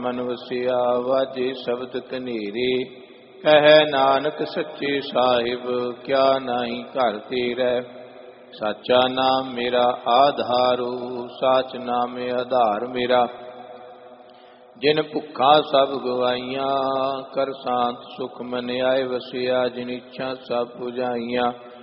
ਮਨ ਵਸਿਆ। ਵਾਜੇ ਸ਼ਬਦ ਕਨੇਰੇ ਕਹੈ ਨਾਨਕ ਸੱਚੇ ਸਾਹਿਬ, ਕਿਆ ਨਾਹੀ ਘਰ ਤੇਰੈ। ਸਾਚਾ ਨਾਮ ਮੇਰਾ ਆਧਾਰੂ, ਸਾਚ ਨਾਮੇ ਆਧਾਰ ਮੇਰਾ। ਜਿਨ ਭੁੱਖਾ ਸਭ ਗਵਾਈਆਂ, ਕਰ ਸ਼ਾਂਤ ਸੁਖ ਮਨ ਆਏ ਵਸਿਆ। ਜਿਨ ਇੱਛਾ ਸਭ ਪੁਜਾਈਆਂ,